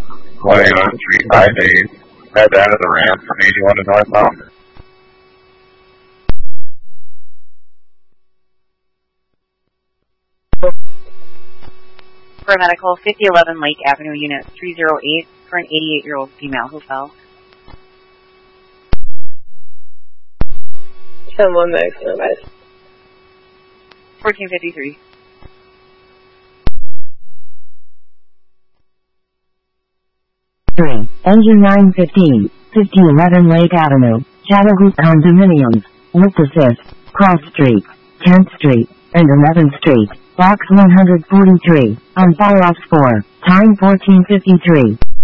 Going on 358, head out of the ramp from 81 to northbound. For medical, 5011 Lake Avenue, Unit 308, for an 88-year-old female who fell. 10-1 Max, advice. 1453. Engine 915, 5011 Lake Avenue, Chattahoochee Condominiums, with assist, Cross Street, 10th Street, and 11th Street, Box 143, on fire ops 4, time 1453.